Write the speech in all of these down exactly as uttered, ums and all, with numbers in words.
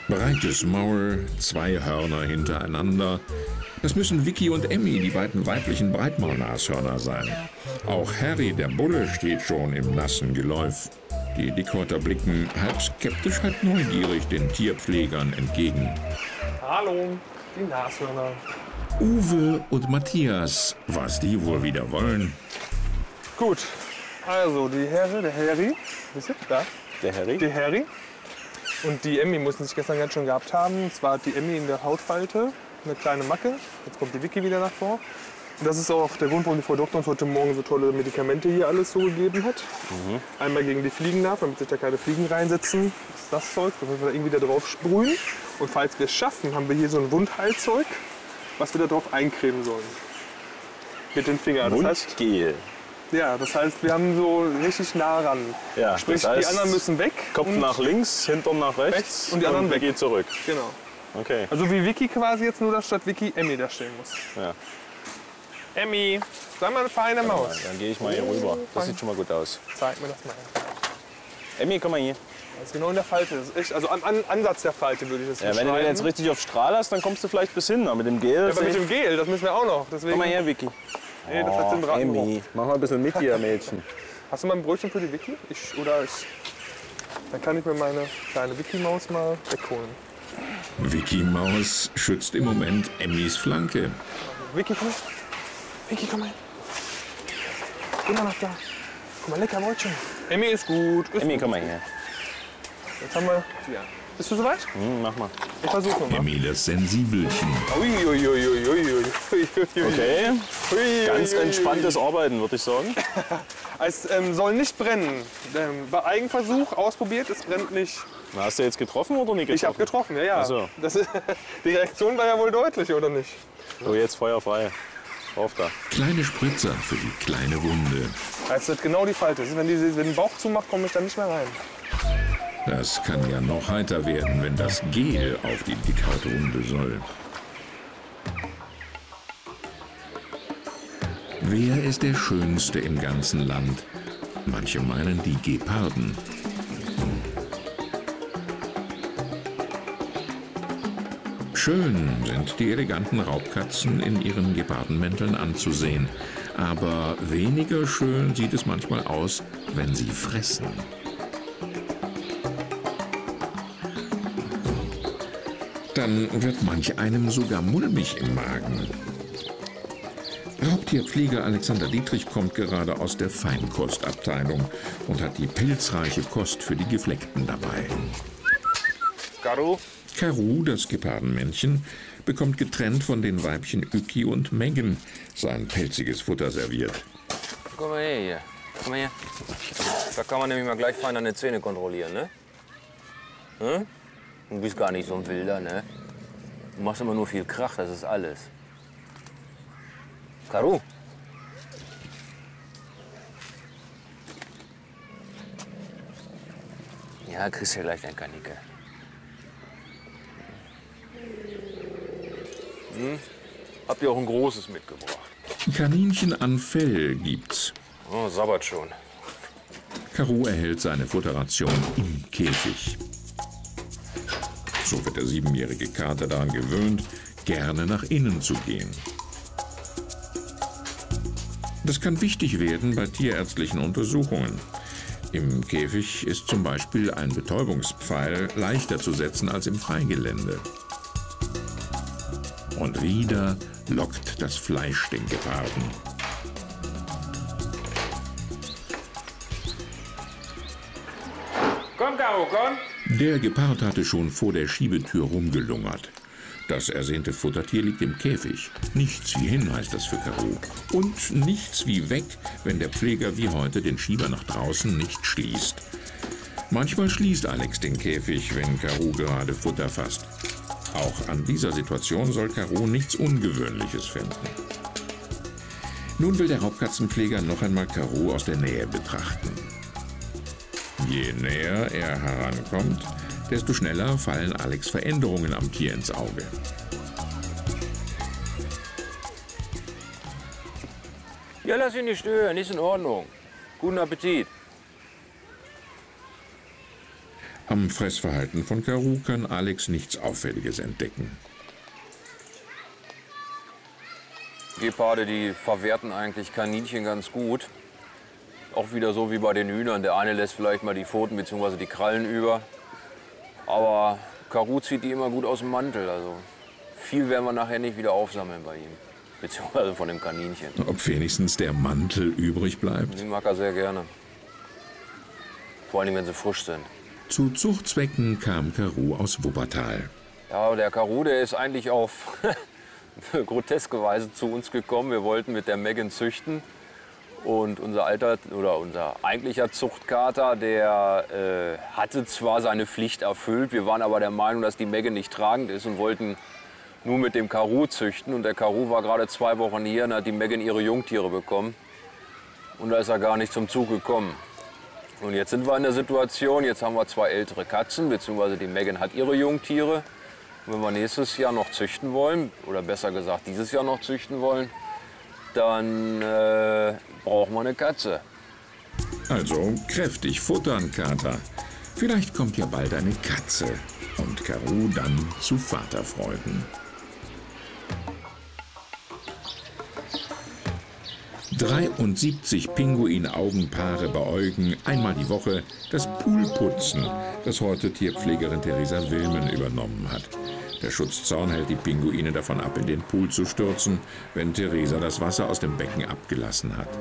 Breites Maul, zwei Hörner hintereinander. Das müssen Vicky und Emmy, die beiden weiblichen Breitmaulnashörner, sein. Auch Harry, der Bulle, steht schon im nassen Geläuf. Die Dickhäuter blicken halb skeptisch, halb neugierig den Tierpflegern entgegen. Hallo, die Nashörner. Uwe und Matthias, was die wohl wieder wollen. Gut, also die Harry, der Harry, wisst ihr, da? Der Harry? Die Harry. Und die Emmy mussten sich gestern ganz schon gehabt haben. Und zwar hat die Emmy in der Hautfalte eine kleine Macke. Jetzt kommt die Vicky wieder nach vor. Und das ist auch der Grund, warum die Frau Doktor uns heute Morgen so tolle Medikamente hier alles so gegeben hat. Mhm. Einmal gegen die Fliegenlarven, damit sich da keine Fliegen reinsetzen. Das ist das Zeug, das müssen wir da irgendwie da drauf sprühen. Und falls wir es schaffen, haben wir hier so ein Wundheilzeug, was wir da drauf eincremen sollen. Mit den Fingern. Das heißt, Wundgel. ja, das heißt, wir haben so richtig nah ran. Ja, Sprich, das heißt, die anderen müssen weg. Kopf und nach links, Hintern nach rechts, rechts und die anderen weg. geht zurück. Genau. Okay. Also wie Vicky quasi jetzt, nur dass statt Vicky Emmy da stehen muss. Ja. Emmy, sag mal eine feine Maus. Ja, dann gehe ich mal hier rüber. Das sieht schon mal gut aus. Zeig mir das mal. Emmy, komm mal hier. Das ist genau in der Falte. Das ist echt, also am an Ansatz der Falte würde ich das Ja, wenn du den jetzt richtig auf Strahl hast, dann kommst du vielleicht bis hin. Aber mit dem Gel. Ja, aber mit dem Gel, das müssen wir auch noch. Deswegen, Komm mal her, Vicky. Nee, das hat den Oh, Braten. Emmy, mach mal ein bisschen mit hier, Mädchen. Hast du mal ein Brötchen für die Vicky? Ich, oder ich. Dann kann ich mir meine kleine Vicky-Maus mal wegholen. Vicky Maus schützt im Moment Emmys Flanke. Vicky, komm her. Vicky, komm her. Immer noch da. Guck mal, lecker Brötchen. Emmy ist gut. Ist Emmy, gut. komm mal her. Jetzt haben wir. Ja. Bist du soweit? Hm, mach mal. Ich versuche mal. Emmy, das Sensibelchen. Uiuiuiuiui. Okay. Ganz entspanntes Arbeiten, würde ich sagen. Es ähm, soll nicht brennen. Ähm, bei Eigenversuch ausprobiert, es brennt nicht. Na, hast du jetzt getroffen oder nicht getroffen? Ich habe getroffen, ja, ja. Ach so. Das ist, die Reaktion war ja wohl deutlich, oder nicht? So, jetzt Feuer frei. Auf da. Kleine Spritzer für die kleine Wunde. Das wird genau die Falte. Wenn die wenn den Bauch zumacht, komme ich da nicht mehr rein. Das kann ja noch heiter werden, wenn das Gel auf die Dickhautrunde soll. Wer ist der Schönste im ganzen Land? Manche meinen die Geparden. Schön sind die eleganten Raubkatzen in ihren Gepardenmänteln anzusehen. Aber weniger schön sieht es manchmal aus, wenn sie fressen. Dann wird manch einem sogar mulmig im Magen. Raubtierpfleger Alexander Dietrich kommt gerade aus der Feinkostabteilung und hat die pilzreiche Kost für die Gefleckten dabei. Karu? Karu, das Gepardenmännchen, bekommt getrennt von den Weibchen Üki und Megan sein pelziges Futter serviert. Komm mal her hier. Komm mal her. Da kann man nämlich mal gleich fein deine Zähne kontrollieren, ne? Hm? Du bist gar nicht so ein Wilder, ne? Du machst immer nur viel Krach, das ist alles. Karu. Ja, kriegst ja gleich dein Kanicke. Hm? Habt ihr auch ein großes mitgebracht? Kaninchen an Fell gibt's. Oh, sabbert schon. Karu erhält seine Futterration im Käfig. So wird der siebenjährige Kater daran gewöhnt, gerne nach innen zu gehen. Das kann wichtig werden bei tierärztlichen Untersuchungen. Im Käfig ist zum Beispiel ein Betäubungspfeil leichter zu setzen als im Freigelände. Und wieder lockt das Fleisch den Geparden. Komm, Karu, komm. Der Gepard hatte schon vor der Schiebetür rumgelungert. Das ersehnte Futtertier liegt im Käfig. Nichts wie hin heißt das für Karu. Und nichts wie weg, wenn der Pfleger wie heute den Schieber nach draußen nicht schließt. Manchmal schließt Alex den Käfig, wenn Karu gerade Futter fasst. Auch an dieser Situation soll Karu nichts Ungewöhnliches finden. Nun will der Raubkatzenpfleger noch einmal Karu aus der Nähe betrachten. Je näher er herankommt, desto schneller fallen Alex Veränderungen am Tier ins Auge. Ja, lass ihn nicht stören, ist in Ordnung. Guten Appetit. Am Fressverhalten von Karu kann Alex nichts Auffälliges entdecken. Geparde, die verwerten eigentlich Kaninchen ganz gut. Auch wieder so wie bei den Hühnern. Der eine lässt vielleicht mal die Pfoten bzw. die Krallen über. Aber Karu zieht die immer gut aus dem Mantel. Also viel werden wir nachher nicht wieder aufsammeln bei ihm. Beziehungsweise von dem Kaninchen. Ob wenigstens der Mantel übrig bleibt? Den mag er sehr gerne. Vor allem, wenn sie frisch sind. Zu Zuchtzwecken kam Karu aus Wuppertal. Ja, der Karu, der ist eigentlich auf groteske Weise zu uns gekommen. Wir wollten mit der Megan züchten. Und unser alter oder unser eigentlicher Zuchtkater, der äh, hatte zwar seine Pflicht erfüllt, wir waren aber der Meinung, dass die Megan nicht tragend ist und wollten nur mit dem Karu züchten. Und der Karu war gerade zwei Wochen hier und hat die Megan ihre Jungtiere bekommen. Und da ist er gar nicht zum Zug gekommen. Und jetzt sind wir in der Situation, jetzt haben wir zwei ältere Katzen, beziehungsweise die Megan hat ihre Jungtiere. Und wenn wir nächstes Jahr noch züchten wollen, oder besser gesagt dieses Jahr noch züchten wollen, dann äh, brauchen wir eine Katze. Also kräftig futtern, Kater. Vielleicht kommt ja bald eine Katze und Karu dann zu Vaterfreuden. dreiundsiebzig Pinguin-Augenpaare beäugen einmal die Woche das Poolputzen, das heute Tierpflegerin Theresa Wilmen übernommen hat. Der Schutzzaun hält die Pinguine davon ab, in den Pool zu stürzen, wenn Theresa das Wasser aus dem Becken abgelassen hat.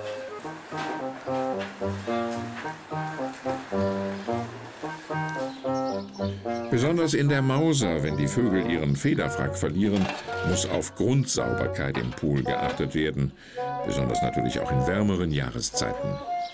Besonders in der Mauser, wenn die Vögel ihren Federfrack verlieren, muss auf Grundsauberkeit im Pool geachtet werden. Besonders natürlich auch in wärmeren Jahreszeiten.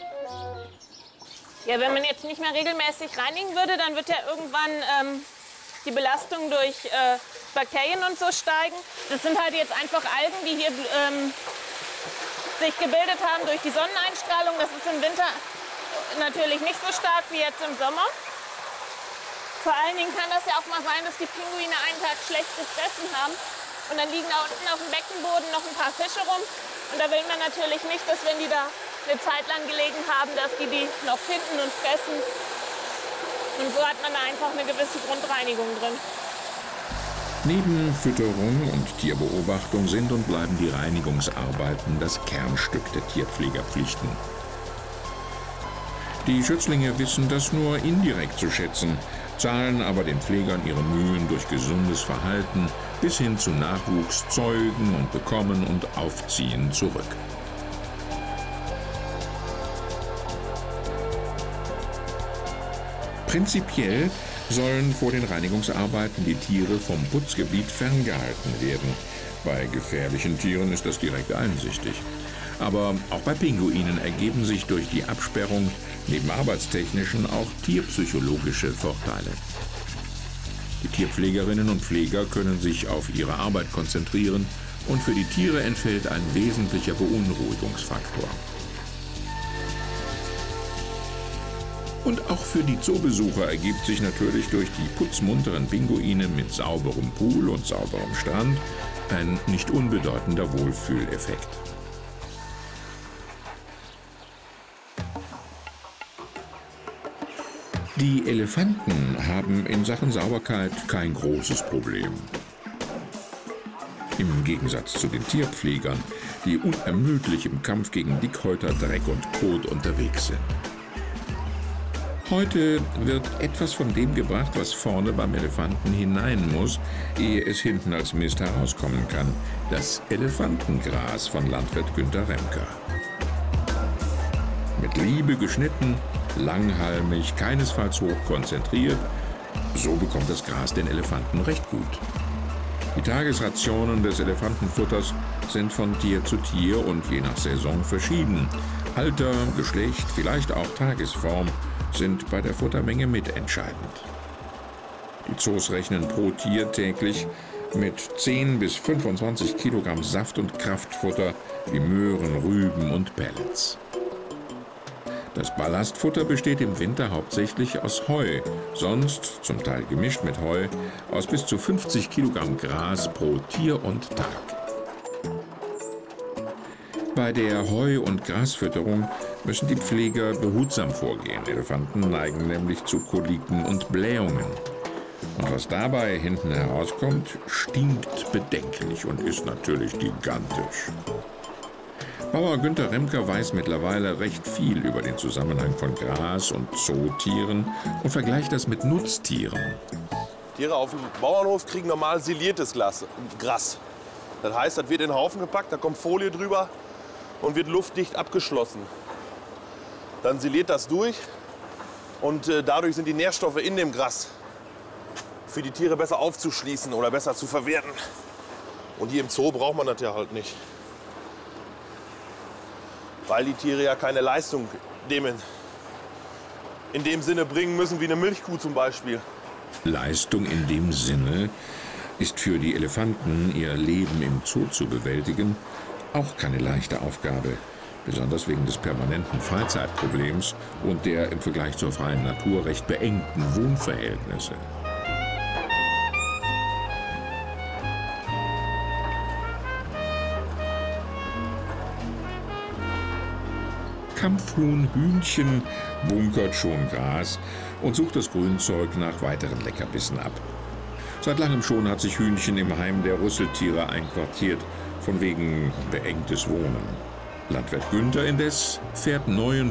Ja, wenn man jetzt nicht mehr regelmäßig reinigen würde, dann wird ja irgendwann ähm, die Belastung durch äh, Bakterien und so steigen. Das sind halt jetzt einfach Algen, die hier ähm, sich gebildet haben durch die Sonneneinstrahlung. Das ist im Winter natürlich nicht so stark wie jetzt im Sommer. Vor allen Dingen kann das ja auch mal sein, dass die Pinguine einen Tag schlecht gefressen haben. Und dann liegen da unten auf dem Beckenboden noch ein paar Fische rum. Und da will man natürlich nicht, dass wenn die da eine Zeit lang gelegen haben, dass die die noch finden und fressen. Und so hat man da einfach eine gewisse Grundreinigung drin. Neben Fütterung und Tierbeobachtung sind und bleiben die Reinigungsarbeiten das Kernstück der Tierpflegerpflichten. Die Schützlinge wissen das nur indirekt zu schätzen, zahlen aber den Pflegern ihre Mühen durch gesundes Verhalten bis hin zu Nachwuchs zeugen und bekommen und aufziehen zurück. Prinzipiell sollen vor den Reinigungsarbeiten die Tiere vom Putzgebiet ferngehalten werden. Bei gefährlichen Tieren ist das direkt einsichtig. Aber auch bei Pinguinen ergeben sich durch die Absperrung neben arbeitstechnischen auch tierpsychologische Vorteile. Die Tierpflegerinnen und Pfleger können sich auf ihre Arbeit konzentrieren und für die Tiere entfällt ein wesentlicher Beunruhigungsfaktor. Und auch für die Zoobesucher ergibt sich natürlich durch die putzmunteren Pinguine mit sauberem Pool und sauberem Strand ein nicht unbedeutender Wohlfühleffekt. Die Elefanten haben in Sachen Sauberkeit kein großes Problem. Im Gegensatz zu den Tierpflegern, die unermüdlich im Kampf gegen Dickhäuter, Dreck und Kot unterwegs sind. Heute wird etwas von dem gebracht, was vorne beim Elefanten hinein muss, ehe es hinten als Mist herauskommen kann. Das Elefantengras von Landwirt Günter Remker. Mit Liebe geschnitten, langhalmig, keinesfalls hoch konzentriert, so bekommt das Gras den Elefanten recht gut. Die Tagesrationen des Elefantenfutters sind von Tier zu Tier und je nach Saison verschieden. Alter, Geschlecht, vielleicht auch Tagesform sind bei der Futtermenge mitentscheidend. Die Zoos rechnen pro Tier täglich mit zehn bis fünfundzwanzig Kilogramm Saft- und Kraftfutter wie Möhren, Rüben und Pellets. Das Ballastfutter besteht im Winter hauptsächlich aus Heu, sonst, zum Teil gemischt mit Heu, aus bis zu fünfzig Kilogramm Gras pro Tier und Tag. Bei der Heu- und Grasfütterung müssen die Pfleger behutsam vorgehen. Elefanten neigen nämlich zu Koliken und Blähungen. Und was dabei hinten herauskommt, stinkt bedenklich und ist natürlich gigantisch. Bauer Günter Remker weiß mittlerweile recht viel über den Zusammenhang von Gras- und Zootieren und vergleicht das mit Nutztieren. Tiere auf dem Bauernhof kriegen normal siliertes Glas, Gras. Das heißt, das wird in den Haufen gepackt, da kommt Folie drüber und wird luftdicht abgeschlossen. Dann siliert das durch und äh, dadurch sind die Nährstoffe in dem Gras für die Tiere besser aufzuschließen oder besser zu verwerten. Und hier im Zoo braucht man das ja halt nicht. Weil die Tiere ja keine Leistung dem in dem Sinne bringen müssen wie eine Milchkuh zum Beispiel. Leistung in dem Sinne ist für die Elefanten, ihr Leben im Zoo zu bewältigen, auch keine leichte Aufgabe. Besonders wegen des permanenten Freizeitproblems und der im Vergleich zur freien Natur recht beengten Wohnverhältnisse. Kampfhuhn Hühnchen bunkert schon Gras und sucht das Grünzeug nach weiteren Leckerbissen ab. Seit langem schon hat sich Hühnchen im Heim der Rüsseltiere einquartiert, von wegen beengtes Wohnen. Landwirt Günther indes fährt neuen